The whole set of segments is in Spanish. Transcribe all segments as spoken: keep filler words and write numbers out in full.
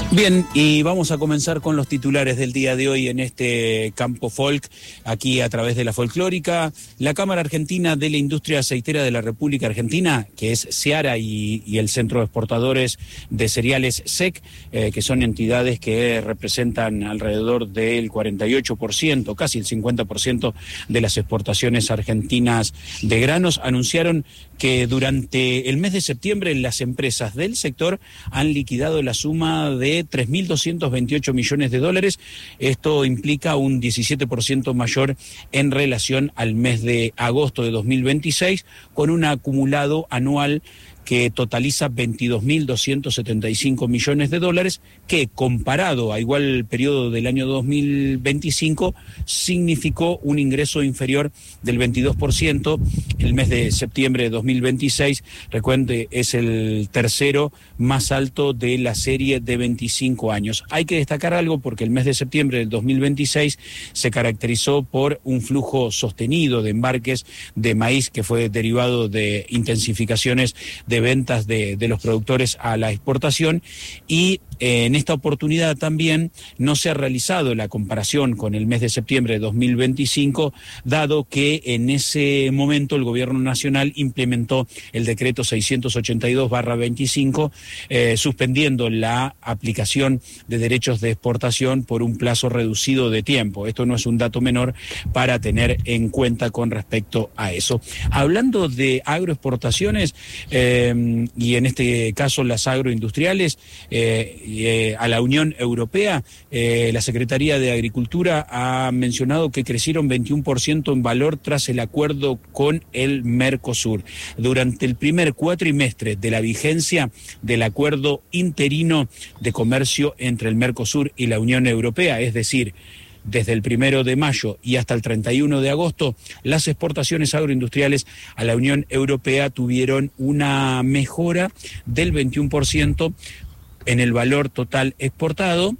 Bien, y vamos a comenzar con los titulares del día de hoy en este Campo Folk, aquí a través de la Folclórica. La Cámara Argentina de la Industria Aceitera de la República Argentina, que es Seara y, y el Centro de Exportadores de Cereales S E C, eh, que son entidades que representan alrededor del cuarenta y ocho por ciento, casi el cincuenta por ciento de las exportaciones argentinas de granos, anunciaron que durante el mes de septiembre las empresas del sector han liquidado la suma de tres mil doscientos veintiocho millones de dólares. Esto implica un diecisiete por ciento mayor en relación al mes de agosto de dos mil veintiséis, con un acumulado anual que totaliza veintidós mil doscientos setenta y cinco millones de dólares, que comparado a igual periodo del año dos mil veinticinco significó un ingreso inferior del veintidós por ciento. El mes de septiembre de dos mil veintiséis, recuerde, es el tercero más alto de la serie de veinticinco años. Hay que destacar algo porque el mes de septiembre del dos mil veintiséis se caracterizó por un flujo sostenido de embarques de maíz que fue derivado de intensificaciones de ventas de, de los productores a la exportación, y eh, en esta oportunidad también no se ha realizado la comparación con el mes de septiembre de dos mil veinticinco, dado que en ese momento el Gobierno Nacional implementó el decreto seiscientos ochenta y dos barra veinticinco, eh, suspendiendo la aplicación de derechos de exportación por un plazo reducido de tiempo. Esto no es un dato menor para tener en cuenta con respecto a eso. Hablando de agroexportaciones, eh, y en este caso las agroindustriales, eh, eh, a la Unión Europea, eh, la Secretaría de Agricultura ha mencionado que crecieron veintiuno por ciento en valor tras el acuerdo con el Mercosur. Durante el primer cuatrimestre de la vigencia del acuerdo interino de comercio entre el Mercosur y la Unión Europea, es decir, desde el primero de mayo y hasta el treinta y uno de agosto, las exportaciones agroindustriales a la Unión Europea tuvieron una mejora del veintiuno por ciento en el valor total exportado,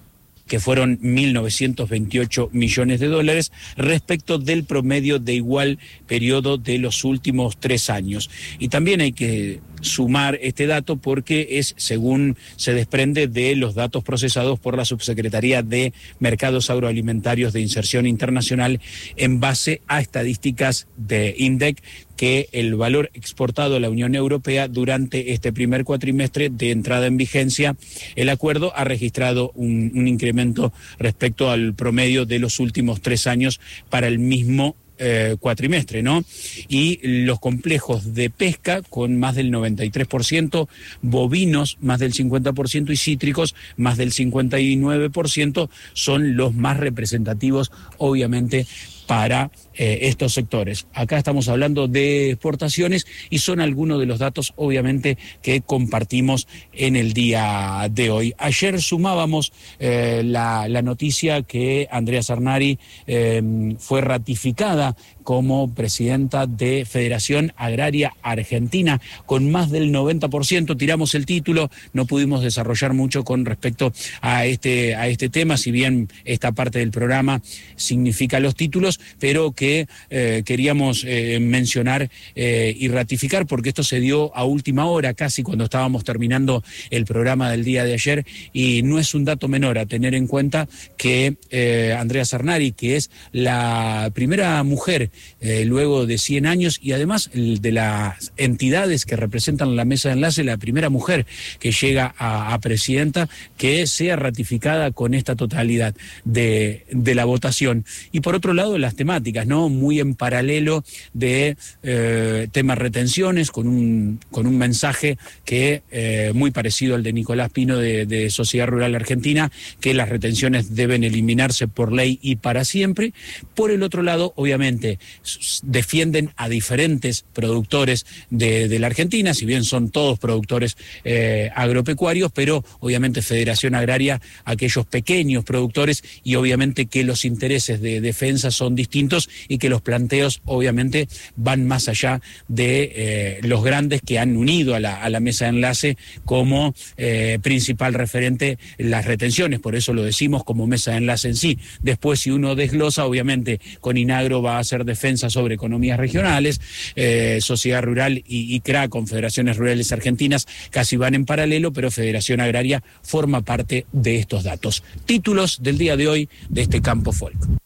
que fueron mil novecientos veintiocho millones de dólares, respecto del promedio de igual periodo de los últimos tres años. Y también hay que sumar este dato porque es según se desprende de los datos procesados por la Subsecretaría de Mercados Agroalimentarios de Inserción Internacional en base a estadísticas de INDEC, que el valor exportado a la Unión Europea durante este primer cuatrimestre de entrada en vigencia el acuerdo ha registrado un, un incremento respecto al promedio de los últimos tres años para el mismo Eh, cuatrimestre, ¿no? Y los complejos de pesca con más del noventa y tres por ciento, bovinos más del cincuenta por ciento y cítricos más del cincuenta y nueve por ciento son los más representativos, obviamente, para eh, estos sectores. Acá estamos hablando de exportaciones y son algunos de los datos, obviamente, que compartimos en el día de hoy. Ayer sumábamos eh, la, la noticia que Andrea Sarnari eh, fue ratificada como presidenta de Federación Agraria Argentina con más del noventa por ciento. Tiramos el título, no pudimos desarrollar mucho con respecto a este, a este tema, si bien esta parte del programa significa los títulos, pero que eh, queríamos eh, mencionar eh, y ratificar, porque esto se dio a última hora, casi cuando estábamos terminando el programa del día de ayer, y no es un dato menor a tener en cuenta que eh, Andrea Sarnari, que es la primera mujer eh, luego de cien años, y además de las entidades que representan la mesa de enlace, la primera mujer que llega a, a presidenta, que sea ratificada con esta totalidad de, de la votación. Y por otro lado, las temáticas, ¿no? Muy en paralelo de eh, temas retenciones, con un, con un mensaje que eh, muy parecido al de Nicolás Pino de, de Sociedad Rural Argentina, que las retenciones deben eliminarse por ley y para siempre. Por el otro lado, obviamente, defienden a diferentes productores de, de la Argentina, si bien son todos productores eh, agropecuarios, pero obviamente Federación Agraria, aquellos pequeños productores, y obviamente que los intereses de defensa son distintos y que los planteos obviamente van más allá de eh, los grandes que han unido a la, a la mesa de enlace como eh, principal referente las retenciones, por eso lo decimos como mesa de enlace en sí. Después, si uno desglosa, obviamente con Inagro va a hacer defensa sobre economías regionales, eh, Sociedad Rural y, y C R A, Confederaciones Rurales Argentinas, casi van en paralelo, pero Federación Agraria forma parte de estos datos. Títulos del día de hoy de este Campo Folk.